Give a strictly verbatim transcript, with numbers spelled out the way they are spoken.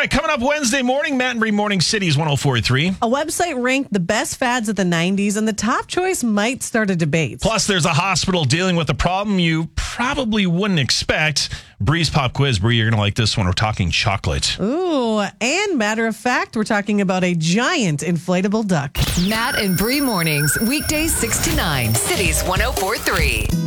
right, coming up Wednesday morning, Matt and Bree Morning Cities one oh four point three. A website ranked the best fads of the nineties, and the top choice might start a debate. Plus, there's a hospital dealing with a problem you probably wouldn't expect. Bree's Pop Quiz. Bree, you're going to like this one. We're talking chocolate. Ooh, and matter of fact, we're talking about a giant inflatable duck. Matt and Bree Mornings, weekdays six to nine, Cities one oh four point three.